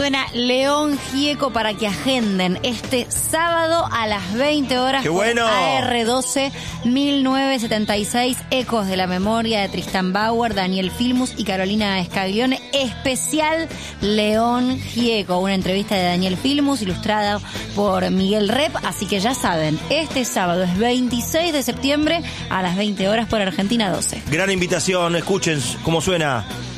Suena León Gieco para que agenden este sábado a las 20 horas. ¡Qué bueno! AR12 1976, Ecos de la Memoria de Tristan Bauer, Daniel Filmus y Carolina Scaglione. Especial León Gieco. Una entrevista de Daniel Filmus ilustrada por Miguel Rep. Así que ya saben, este sábado es 26 de septiembre a las 20 horas por Argentina 12. Gran invitación, escuchen cómo suena.